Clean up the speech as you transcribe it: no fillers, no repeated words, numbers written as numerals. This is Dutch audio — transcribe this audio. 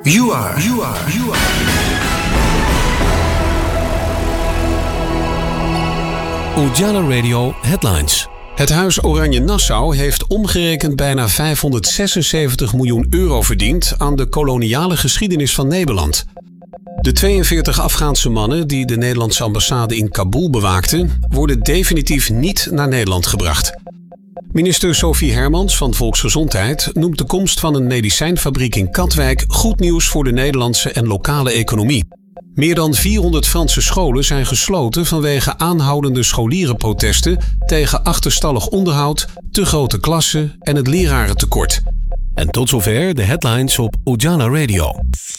You are. Ujala Radio Headlines. Het Huis Oranje-Nassau heeft omgerekend bijna 576 miljoen euro verdiend aan de koloniale geschiedenis van Nederland. De 42 Afghaanse mannen die de Nederlandse ambassade in Kabul bewaakten, worden definitief niet naar Nederland gebracht. Minister Sophie Hermans van Volksgezondheid noemt de komst van een medicijnfabriek in Katwijk goed nieuws voor de Nederlandse en lokale economie. Meer dan 400 Franse scholen zijn gesloten vanwege aanhoudende scholierenprotesten tegen achterstallig onderhoud, te grote klassen en het lerarentekort. En tot zover de headlines op Ujala Radio.